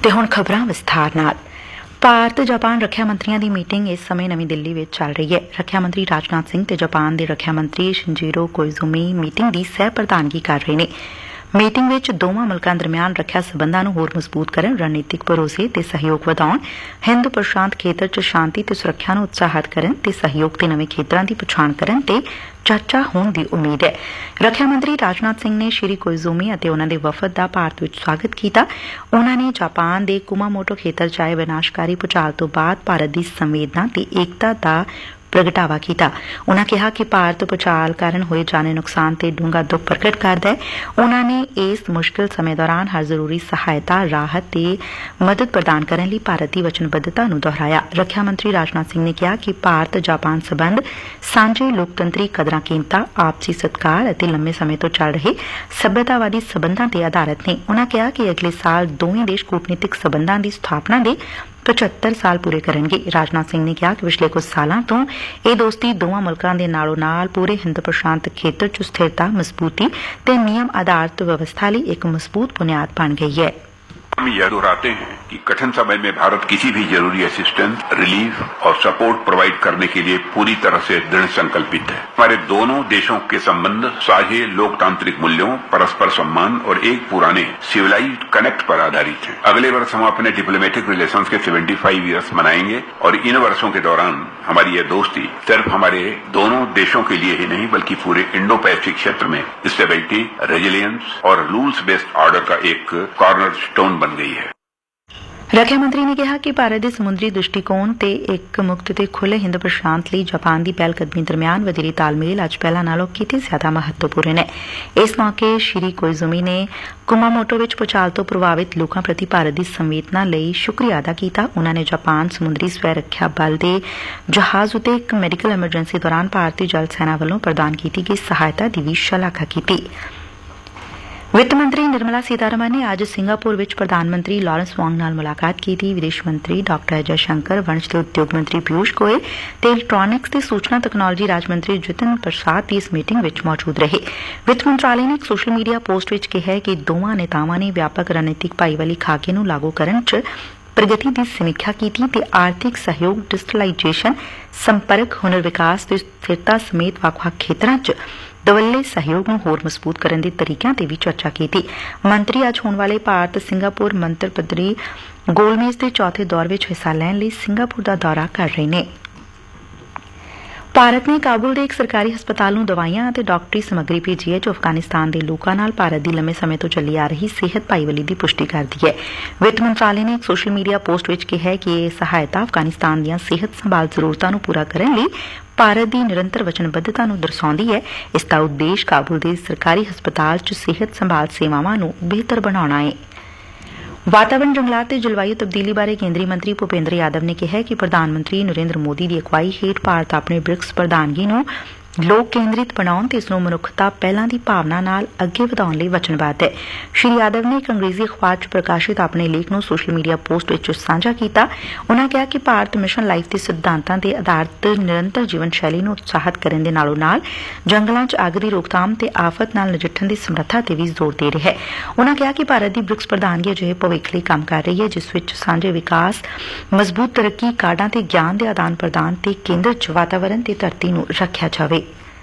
ਤੇ ਹੁਣ ਖਬਰਾਂ ਵਿਸਥਾਰ ਨਾਲ। ਭਾਰਤ ਜਾਪਾਨ ਰੱਖਿਆ ਮੰਤਰੀਆਂ ਦੀ ਮੀਟਿੰਗ ਇਸ ਸਮੇਂ ਨਵੀਂ ਦਿੱਲੀ ਵਿੱਚ ਚੱਲ ਰਹੀ ਹੈ। ਰੱਖਿਆ ਮੰਤਰੀ ਰਾਜਨਾਥ ਸਿੰਘ ਤੇ ਜਾਪਾਨ ਦੇ ਰੱਖਿਆ ਮੰਤਰੀ ਸ਼ਿਨਜੀਰੋ ਕੋਇਜ਼ੂਮੀ ਮੀਟਿੰਗ ਦੀ ਸਹਿ ਪ੍ਰਧਾਨਗੀ ਕਰ ਰਹੇ ਨੇ। ਮੀਟਿੰਗ ਵਿੱਚ ਦੋਵਾਂ ਮੁਲਕਾਂ ਦਰਮਿਆਨ ਰੱਖਿਆ ਸਬੰਧਾਂ ਨੂੰ ਹੋਰ ਮਜ਼ਬੂਤ ਕਰਨ, ਰਣਨੀਤਿਕ ਭਰੋਸੇ ਤੇ ਸਹਿਯੋਗ ਵਧਾਉਣ, ਹਿੰਦ ਪ੍ਰਸ਼ਾਂਤ ਖੇਤਰ 'ਚ ਸ਼ਾਂਤੀ ਤੇ ਸੁਰੱਖਿਆ ਨੂੰ ਉਤਸ਼ਾਹਿਤ ਕਰਨ ਤੇ ਸਹਿਯੋਗ ਦੇ ਨਵੇਂ ਖੇਤਰਾਂ ਦੀ ਪਛਾਣ ਕਰਨ ਤੇ ਚਰਚਾ ਹੋਣ ਦੀ ਉਮੀਦ ਹੈ। ਰੱਖਿਆ ਮੰਤਰੀ ਰਾਜਨਾਥ ਸਿੰਘ ਨੇ ਸ਼੍ਰੀ ਕੋਇਜ਼ੂਮੀ ਅਤੇ ਉਨ੍ਹਾਂ ਦੇ ਵਫਦ ਦਾ ਭਾਰਤ ਵਿੱਚ ਸਵਾਗਤ ਕੀਤਾ। ਉਨ੍ਹਾਂ ਨੇ ਜਾਪਾਨ ਦੇ ਕੁਮਾਮੋਟੋ ਖੇਤਰ 'ਚ ਆਏ ਵਿਨਾਸ਼ਕਾਰੀ ਭੂਚਾਲ ਤੋਂ ਬਾਅਦ ਭਾਰਤ ਦੀ ਸੰਵੇਦਨਾ ਤੇ ਏਕਤਾ ਦਾ ਪ੍ਰਗਟਾਵਾ ਕੀਤਾ। ਉਨ੍ਹਾਂ ਕਿਹਾ ਕਿ ਭਾਰਤ ਭੂਚਾਲ ਕਾਰਨ ਹੋਏ ਜਾਨੀ ਨੁਕਸਾਨ ਤੇ ਡੂੰਘਾ ਦੁੱਖ ਪ੍ਰਗਟ ਕਰਦਾ ਹੈ। ਉਨ੍ਹਾਂ ਨੇ ਇਸ ਮੁਸ਼ਕਿਲ ਸਮੇਂ ਦੌਰਾਨ ਹਰ ਜ਼ਰੂਰੀ ਸਹਾਇਤਾ, ਰਾਹਤ ਤੇ ਮਦਦ ਪ੍ਰਦਾਨ ਕਰਨ ਲਈ ਭਾਰਤ ਦੀ ਵਚਨਬੱਧਤਾ ਨੂੰ ਦੁਹਰਾਇਆ। ਰੱਖਿਆ ਮੰਤਰੀ ਰਾਜਨਾਥ ਸਿੰਘ ਨੇ ਕਿਹਾ ਕਿ ਭਾਰਤ ਜਾਪਾਨ ਸਬੰਧ ਸਾਂਝੇ ਲੋਕਤੰਤਰੀ ਕਦਰਾਂ ਕੀਮਤਾਂ, ਆਪਸੀ ਸਤਿਕਾਰ ਅਤੇ ਲੰਮੇ ਸਮੇਂ ਤੋਂ ਚੱਲ ਰਹੇ ਸੱਭਿਅਤਾਵਾਦੀ ਸਬੰਧਾਂ ਤੇ ਆਧਾਰਿਤ ਨੇ। ਉਨ੍ਹਾਂ ਕਿਹਾ ਕਿ ਅਗਲੇ ਸਾਲ ਦੋਵੇਂ ਦੇਸ਼ ਕੂਟਨੀਤਿਕ ਸਬੰਧਾਂ ਦੀ ਸਥਾਪਨਾ ਦੇ 75 ਸਾਲ ਪੂਰੇ ਕਰਨਗੇ। ਰਾਜਨਾਥ ਸਿੰਘ ਨੇ ਕਿਹਾ ਕਿ ਪਿਛਲੇ ਕੁਝ ਸਾਲਾਂ ਤੋਂ ਇਹ ਦੋਸਤੀ ਦੋਵਾਂ ਮੁਲਕਾਂ ਦੇ ਨਾਲੋਂ ਨਾਲ ਪੂਰੇ ਹਿੰਦ ਪ੍ਰਸ਼ਾਂਤ ਖੇਤਰ 'ਚ ਸਥਿਰਤਾ, ਮਜ਼ਬੂਤੀ ਤੇ ਨਿਯਮ ਆਧਾਰਿਤ ਵਿਵਸਥਾ ਲਈ ਇੱਕ ਮਜ਼ਬੂਤ ਬੁਨਿਆਦ ਬਣ गई है। हम यह दोहराते हैं कि कठिन समय में भारत किसी भी जरूरी असिस्टेंस, रिलीफ और सपोर्ट प्रोवाइड करने के लिए पूरी तरह से दृढ़ संकल्पित है। हमारे दोनों देशों के संबंध साझे लोकतांत्रिक मूल्यों, परस्पर सम्मान और एक पुराने सिविलाइज्ड कनेक्ट पर आधारित है। अगले वर्ष हम अपने डिप्लोमेटिक रिलेशंस के 75 ईयर्स मनाएंगे और इन वर्षों के दौरान हमारी यह दोस्ती सिर्फ हमारे दोनों देशों के लिए ही नहीं बल्कि पूरे इंडो पैसिफिक क्षेत्र में स्टेबिलिटी, रेजिलियंस और रूल्स बेस्ड ऑर्डर का एक कॉर्नर स्टोन बन गई है। ਰੱਖਿਆ ਮੰਤਰੀ ਨੇ ਕਿਹਾ ਕਿ ਭਾਰਤ ਦੇ ਸਮੁੰਦਰੀ ਦ੍ਰਿਸ਼ਟੀਕੋਣ ਤੇ ਇੱਕ ਮੁਕਤ ਤੇ ਖੁੱਲ੍ਹੇ ਹਿੰਦ ਪ੍ਰਸ਼ਾਂਤ ਲਈ ਜਾਪਾਨ ਦੀ ਪਹਿਲਕਦਮੀ ਦਰਮਿਆਨ ਵਧੇਰੀ ਤਾਲਮੇਲ ਅੱਜ ਪਹਿਲਾਂ ਨਾਲੋਂ ਕਿਤੇ ਜ਼ਿਆਦਾ ਮਹੱਤਵਪੂਰਨ ਹੈ। ਇਸ ਮੌਕੇ ਸ਼੍ਰੀ ਕੋਇਜ਼ੂਮੀ ਨੇ ਕੁਮਾਮੋਟੋ ਵਿੱਚ ਭੂਚਾਲ ਤੋਂ ਪ੍ਰਭਾਵਿਤ ਲੋਕਾਂ ਪ੍ਰਤੀ ਭਾਰਤ ਦੀ ਸੰਵੇਦਨਾ ਲਈ ਸ਼ੁਕਰੀਆ ਅਦਾ ਕੀਤਾ। ਉਨ੍ਹਾਂ ਨੇ ਜਾਪਾਨ ਸਮੁੰਦਰੀ ਸਵੈ ਰੱਖਿਆ ਬਲ ਦੇ ਜਹਾਜ਼ ਉਤੇ ਇੱਕ ਮੈਡੀਕਲ ਐਮਰਜੈਂਸੀ ਦੌਰਾਨ ਭਾਰਤੀ ਜਲ ਸੈਨਾ ਵੱਲੋਂ ਪ੍ਰਦਾਨ ਕੀਤੀ ਗਈ ਸਹਾਇਤਾ ਦੀ ਵੀ ਸ਼ਲਾਘਾ ਕੀਤੀ। ਵਿੱਤ ਮੰਤਰੀ ਨਿਰਮਲਾ ਸੀਤਾਰਮਨ ਨੇ ਅੱਜ ਸਿੰਗਾਪੁਰ ਵਿੱਚ ਪ੍ਰਧਾਨ ਮੰਤਰੀ ਲਾਰੈਂਸ ਵੌਂਗ ਨਾਲ ਮੁਲਾਕਾਤ ਕੀਤੀ। ਵਿਦੇਸ਼ ਮੰਤਰੀ ਡਾ ਅਜੈ ਸ਼ੰਕਰ, ਵਣਜ ਤੇ ਉਦਯੋਗ ਮੰਤਰੀ ਪਿਊਸ਼ ਗੋਇਲ ਤੇ ਇਲੈਕਟ੍ਰਾਨਿਕਸ ਤੇ ਸੂਚਨਾ ਤਕਨਾਲੋਜੀ ਰਾਜ ਮੰਤਰੀ ਜਿਤਨ ਪ੍ਰਸਾਦ ਵੀ ਇਸ ਮੀਟਿੰਗ ਵਿੱਚ ਮੌਜੂਦ ਰਹੇ। ਵਿੱਤ ਮੰਤਰਾਲੇ ਨੇ ਇੱਕ ਸੋਸ਼ਲ ਮੀਡੀਆ ਪੋਸਟ ਵਿੱਚ ਕਿਹਾ ਕਿ ਦੋਵਾਂ ਨੇਤਾਵਾਂ ਨੇ ਵਿਆਪਕ ਰਣਨੀਤਿਕ ਭਾਈਵਾਲੀ ਖਾਕੇ ਨੂੰ ਲਾਗੂ ਕਰਨ 'ਚ ਪ੍ਰਗਤੀ ਦੀ ਸਮੀਖਿਆ ਕੀਤੀ ਤੇ ਆਰਥਿਕ ਸਹਿਯੋਗ, ਡਿਜੀਟਲਾਈਜੇਸ਼ਨ, ਸੰਪਰਕ, ਹੁਨਰ ਵਿਕਾਸ ਤੇ ਸਥਿਰਤਾ ਸਮੇਤ ਵੱਖ-ਵੱਖ ਖੇਤਰਾਂ 'ਚ ਦਵੱਲੇ ਸਹਿਯੋਗ ਨੂੰ ਹੋਰ ਮਜ਼ਬੂਤ ਕਰਨ ਦੇ ਤਰੀਕਿਆਂ ਤੇ ਵੀ ਚਰਚਾ ਕੀਤੀ। ਮੰਤਰੀ ਅੱਜ ਹੋਣ ਵਾਲੇ ਭਾਰਤ ਸਿੰਗਾਪੁਰ ਮੰਤਰ ਪੱਧਰੀ ਗੋਲਮੇਜ਼ ਦੇ ਚੌਥੇ ਦੌਰ ਵਿੱਚ ਹਿੱਸਾ ਲੈਣ ਲਈ ਸਿੰਗਾਪੁਰ ਦਾ ਦੌਰਾ ਕਰ ਰਹੇ ਨੇ। ਭਾਰਤ ਨੇ ਕਾਬੁਲ ਦੇ ਇੱਕ ਸਰਕਾਰੀ ਹਸਪਤਾਲ ਨੂੰ ਦਵਾਈਆਂ ਅਤੇ ਡਾਕਟਰੀ ਸਮੱਗਰੀ ਭੇਜੀ ਹੈ ਜੋ ਅਫਗਾਨਿਸਤਾਨ ਦੇ ਲੋਕਾਂ ਨਾਲ ਭਾਰਤ ਦੀ ਲੰਮੇ ਸਮੇਂ ਤੋਂ ਚੱਲੀ ਆ ਰਹੀ ਸਿਹਤ ਭਾਈਵਾਲੀ ਦੀ ਪੁਸ਼ਟੀ ਕਰਦੀ ਹੈ। ਵਿੱਤ ਮੰਤਰਾਲੇ ਨੇ ਇੱਕ ਸੋਸ਼ਲ ਮੀਡੀਆ ਪੋਸਟ ਵਿੱਚ ਕਿਹਾ ਕਿ ਇਹ ਸਹਾਇਤਾ ਅਫਗਾਨਿਸਤਾਨ ਦੀਆਂ ਸਿਹਤ ਸੰਭਾਲ ਜ਼ਰੂਰਤਾਂ ਨੂੰ ਪੂਰਾ ਕਰਨ ਲਈ ਭਾਰਤ ਦੀ ਨਿਰੰਤਰ ਵਚਨਬੱਧਤਾ ਨੂੰ ਦਰਸਾਉਂਦੀ ਹੈ। ਇਸ ਦਾ ਉਦੇਸ਼ ਕਾਬੁਲ ਦੇ ਸਰਕਾਰੀ ਹਸਪਤਾਲ 'ਚ ਸਿਹਤ ਸੰਭਾਲ ਸੇਵਾਵਾਂ ਨੂੰ ਬਿਹਤਰ ਬਣਾਉਣਾ ਹੈ। ਵਾਤਾਵਰਣ, ਜੰਗਲਾਤ ਤੇ ਜਲਵਾਯੂ ਤਬਦੀਲੀ ਬਾਰੇ ਕੇਂਦਰੀ ਮੰਤਰੀ ਭੁਪੇਂਦਰ ਯਾਦਵ ਨੇ ਕਿਹਾ ਕਿ ਪ੍ਰਧਾਨ ਮੰਤਰੀ ਨਰਿੰਦਰ ਮੋਦੀ ਦੀ ਅਗਵਾਈ ਹੇਠ ਭਾਰਤ ਆਪਣੇ ਬ੍ਰਿਕਸ ਪ੍ਰਧਾਨਗੀ ਨੂੰ ਲੋਕ ਕੇਂਦਰਿਤ ਬਣਾਉਣ ਤੇ ਇਸ ਨੂੰ ਮਨੁੱਖਤਾ ਪਹਿਲਾਂ ਦੀ ਭਾਵਨਾ ਨਾਲ ਅੱਗੇ ਵਧਾਉਣ ਲਈ ਵਚਨਬੱਧ ਹੈ। ਸ਼੍ਰੀ ਯਾਦਵ ਨੇ ਇੱਕ ਅੰਗਰੇਜ਼ੀ ਅਖਬਾਰ 'ਚ ਪ੍ਰਕਾਸ਼ਿਤ ਆਪਣੇ ਲੇਖ ਨੂੰ ਸੋਸ਼ਲ ਮੀਡੀਆ ਪੋਸਟ ਵਿੱਚ ਸਾਂਝਾ ਕੀਤਾ। ਉਨ੍ਹਾਂ ਕਿਹਾ ਕਿ ਭਾਰਤ ਮਿਸ਼ਨ ਲਾਈਫ ਦੇ ਸਿਧਾਂਤਾਂ ਤੇ ਆਧਾਰਿਤ ਨਿਰੰਤਰ ਜੀਵਨ ਸ਼ੈਲੀ ਨੂੰ ਉਤਸ਼ਾਹਿਤ ਕਰਨ ਦੇ ਨਾਲੋਂ ਨਾਲ ਜੰਗਲਾਂ 'ਚ ਅੱਗ ਦੀ ਰੋਕਥਾਮ ਤੇ ਆਫਤ ਨਾਲ ਨਜਿੱਠਣ ਦੀ ਸਮਰੱਥਾ ਤੇ ਵੀ ਜ਼ੋਰ ਦੇ ਰਿਹਾ ਹੈ। ਉਨ੍ਹਾਂ ਕਿਹਾ ਕਿ ਭਾਰਤ ਦੀ ਬ੍ਰਿਕਸ ਪ੍ਰਧਾਨਗੀ ਅਜਿਹੇ ਭਵਿੱਖ ਲਈ ਕੰਮ ਕਰ ਰਹੀ ਹੈ ਜਿਸ ਵਿੱਚ ਸਾਂਝੇ ਵਿਕਾਸ, ਮਜ਼ਬੂਤ ਤਰੱਕੀ, ਕਾਢਾਂ ਤੇ ਗਿਆਨ ਦੇ ਆਦਾਨ ਪ੍ਰਦਾਨ ਤੇ ਕੇਂਦਰ 'ਚ ਵਾਤਾਵਰਣ ਤੇ ਧਰਤੀ ਨੂੰ ਰੱਖਿਆ ਜਾਵੇ।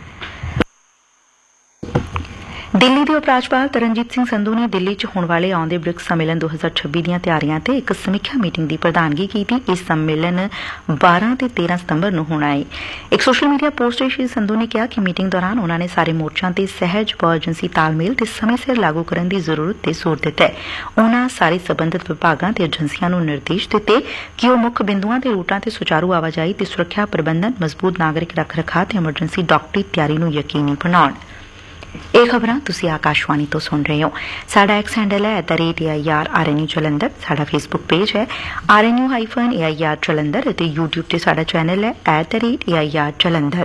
ਦਿੱਲੀ ਦੇ ਉਪ ਰਾਜਪਾਲ ਤਰਨਜੀਤ ਸਿੰਘ ਸੰਧੂ ਨੇ ਦਿੱਲੀ 'ਚ ਹੋਣ ਵਾਲੇ ਆਉਂਦੇ ਬ੍ਰਿਕਸ ਸੰਮੇਲਨ 2026 ਦੀਆਂ ਤਿਆਰੀਆਂ ਤੇ ਇੱਕ ਸਮੀਖਿਆ ਮੀਟਿੰਗ ਦੀ ਪ੍ਰਧਾਨਗੀ ਕੀਤੀ। ਇਸ ਸੰਮੇਲਨ 12 ਤੇ 13 ਸਤੰਬਰ ਨੂੰ ਹੋਣਾ ਹੈ। ਇੱਕ ਸੋਸ਼ਲ ਮੀਡੀਆ ਪੋਸਟ ਵਿੱਚ ਸ਼੍ਰੀ ਸੰਧੂ ਨੇ ਕਿਹਾ ਕਿ ਮੀਟਿੰਗ ਦੌਰਾਨ ਉਨ੍ਹਾਂ ਨੇ ਸਾਰੇ ਮੋਰਚਿਆਂ ਤੇ ਸਹਿਜ, ਬਹੁ-ਏਜੰਸੀ ਤਾਲਮੇਲ ਤੇ ਸਮੇਂ ਸਿਰ ਲਾਗੂ ਕਰਨ ਦੀ ਜ਼ਰੂਰਤ ਤੇ ਜ਼ੋਰ ਦਿੱਤਾ ਹੈ। ਉਨ੍ਹਾਂ ਸਾਰੇ ਸਬੰਧਤ ਵਿਭਾਗਾਂ ਤੇ ਏਜੰਸੀਆਂ ਨੂੰ ਨਿਰਦੇਸ਼ ਦਿੱਤੇ ਕਿ ਉਹ ਮੁੱਖ ਬਿੰਦੂਆਂ ਤੇ ਰੂਟਾਂ ਤੇ ਸੁਚਾਰੂ ਆਵਾਜਾਈ ਤੇ ਸੁਰੱਖਿਆ ਪ੍ਰਬੰਧਨ, ਮਜ਼ਬੂਤ ਨਾਗਰਿਕ ਰੱਖ-ਰਖਾਅ ਤੇ ਐਮਰਜੈਂਸੀ ਡਾਕਟਰੀ ਤਿਆਰੀ ਨੂੰ ਯਕੀਨੀ ਬਣਾਉਣ। ਇਹ ਖਬਰਾਂ ਤੁਸੀਂ ਆਕਾਸ਼ਵਾਣੀ ਤੋਂ ਸੁਣ ਰਹੇ ਹੋ। ਸਾਡਾ ਐਕਸ ਹੈਂਡਲ ਹੈ @AIRRNU ਜਲੰਧਰ। ਸਾਡਾ ਫੇਸਬੁੱਕ ਪੇਜ ਹੈ RNU-AIR ਜਲੰਧਰ ਅਤੇ YouTube ਤੇ ਸਾਡਾ ਚੈਨਲ ਹੈ @AIR ਜਲੰਧਰ।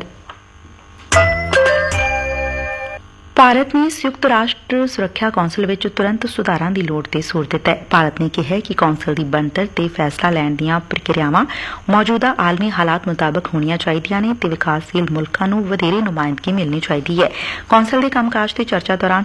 ਭਾਰਤ ਨੇ ਸੰਯੁਕਤ ਰਾਸ਼ਟਰ ਸੁਰੱਖਿਆ ਕੌਂਸਲ ਵਿੱਚ ਤੁਰੰਤ ਸੁਧਾਰਾਂ ਦੀ ਲੋੜ ਤੇ ਜ਼ੋਰ ਦਿੱਤਾ ਹੈ। ਭਾਰਤ ਨੇ ਕਿਹਾ ਕਿ ਕੌਂਸਲ ਦੀ ਬਣਤਰ ਤੇ ਫੈਸਲਾ ਲੈਣ ਦੀਆਂ ਪ੍ਰਕਿਰਿਆਵਾਂ ਮੌਜੂਦਾ ਆਲਮੀ ਹਾਲਾਤ ਮੁਤਾਬਕ ਹੋਣੀਆਂ ਚਾਹੀਦੀਆਂ ਨੇ ਤੇ ਵਿਕਾਸਸ਼ੀਲ ਮੁਲਕਾਂ ਨੂੰ ਵਧੇਰੇ ਨੁਮਾਇੰਦਗੀ ਮਿਲਣੀ ਚਾਹੀਦੀ ਹੈ। ਕੌਂਸਲ ਦੇ ਕੰਮਕਾਜ ਤੇ ਚਰਚਾ ਦੌਰਾਨ